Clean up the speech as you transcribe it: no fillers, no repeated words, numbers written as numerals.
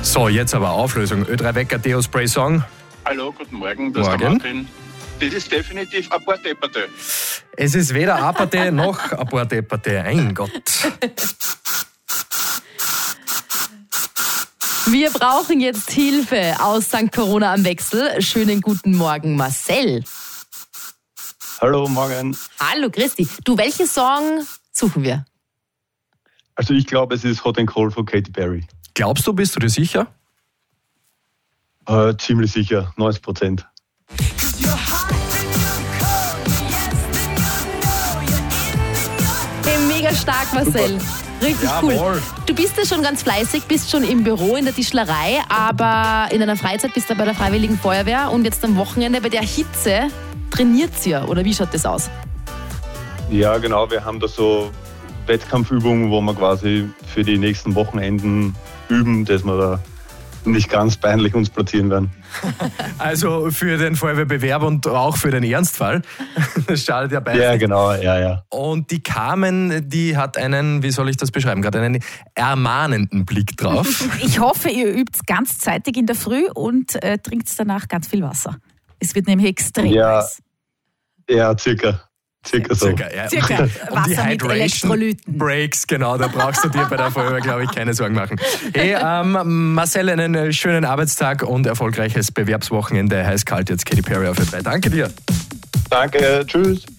So, jetzt aber Auflösung. Ö3 Wecker Deo Spray Song. Hallo, guten Morgen, das ist der Martin. Das ist definitiv ein paar Depperte. Es ist weder Aparte noch ein paar Depperte. Ein Gott. Wir brauchen jetzt Hilfe aus St. Corona am Wechsel. Schönen guten Morgen, Marcel. Hallo, morgen. Hallo, Christi. Du, welchen Song suchen wir? Also ich glaube, es ist Hot and Cold von Katy Perry. Glaubst du, bist du dir sicher? Ziemlich sicher, 90%. Hey, mega stark, Marcel. Richtig cool. Du bist ja schon ganz fleißig, bist schon im Büro, in der Tischlerei, aber in deiner Freizeit bist du bei der Freiwilligen Feuerwehr und jetzt am Wochenende bei der Hitze trainiert ihr, oder wie schaut das aus? Ja, genau, wir haben da so Wettkampfübungen, wo wir quasi für die nächsten Wochenenden üben, dass wir da nicht ganz peinlich uns platzieren werden. Also für den Feuerwehrbewerb und auch für den Ernstfall. Das schadet ja beides. Ja, genau, ja. Und die Carmen, die hat einen, wie soll ich das beschreiben, gerade einen ermahnenden Blick drauf. Ich hoffe, ihr übt ganzzeitig in der Früh und trinkt danach ganz viel Wasser. Es wird nämlich extrem heiß. Ja, circa so. Circa. Wasser die mit Elektrolyten. Breaks, genau, da brauchst du dir bei der Feuerwehr, glaube ich, keine Sorgen machen. Hey, Marcel, einen schönen Arbeitstag und erfolgreiches Bewerbswochenende. Heiß kalt jetzt Katy Perry auf Ö3. Danke dir. Danke, tschüss.